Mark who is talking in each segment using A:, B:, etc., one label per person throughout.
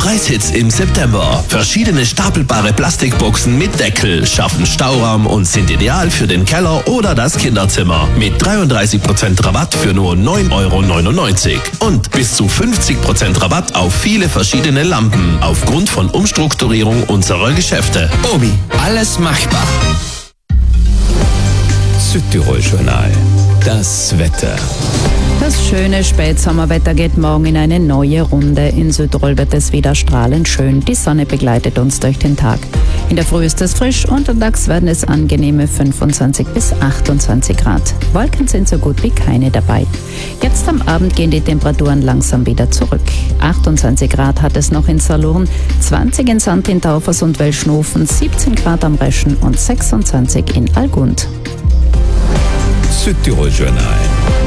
A: Preishits im September. Verschiedene stapelbare Plastikboxen mit Deckel schaffen Stauraum und sind ideal für den Keller oder das Kinderzimmer. Mit 33% Rabatt für nur 9,99 €. Und bis zu 50% Rabatt auf viele verschiedene Lampen aufgrund von Umstrukturierung unserer Geschäfte. Obi, alles machbar.
B: Südtirol-Journal. Das Wetter.
C: Das schöne Spätsommerwetter geht morgen in eine neue Runde. In Südtirol wird es wieder strahlend schön. Die Sonne begleitet uns durch den Tag. In der Früh ist es frisch, untertags werden es angenehme 25 bis 28 Grad. Wolken sind so gut wie keine dabei. Jetzt am Abend gehen die Temperaturen langsam wieder zurück. 28 Grad hat es noch in Salurn, 20 in Santin, Taufers und Welschnofen, 17 Grad am Reschen und 26 in Algund.
B: Südtirol-Journal.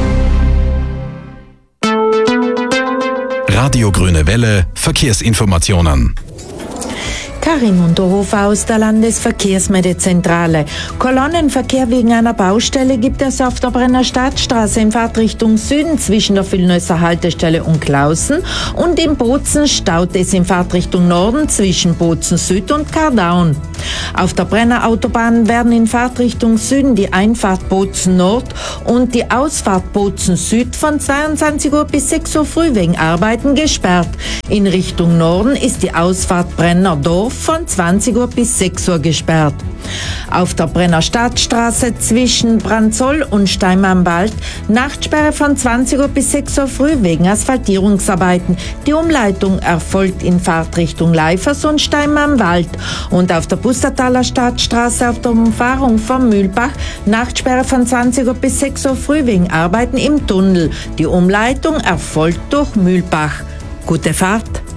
D: Radio Grüne Welle, Verkehrsinformationen.
E: Karin Unterhofer aus der Landesverkehrsmeldezentrale. Kolonnenverkehr wegen einer Baustelle gibt es auf der Brenner Stadtstraße in Fahrtrichtung Süden zwischen der Villnösser Haltestelle und Klausen, und in Bozen staut es in Fahrtrichtung Norden zwischen Bozen Süd und Kardaun. Auf der Brenner Autobahn werden in Fahrtrichtung Süden die Einfahrt Bozen Nord und die Ausfahrt Bozen Süd von 22 Uhr bis 6 Uhr früh wegen Arbeiten gesperrt. In Richtung Norden ist die Ausfahrt Brenner Dorf von 20 Uhr bis 6 Uhr gesperrt. Auf der Brenner Stadtstraße zwischen Branzoll und Steinmar am Wald Nachtsperre von 20 Uhr bis 6 Uhr früh wegen Asphaltierungsarbeiten. Die Umleitung erfolgt in Fahrtrichtung Leifers und Steinmar am Wald. Und auf der Bustertaler Stadtstraße auf der Umfahrung von Mühlbach Nachtsperre von 20 Uhr bis 6 Uhr früh wegen Arbeiten im Tunnel. Die Umleitung erfolgt durch Mühlbach. Gute Fahrt!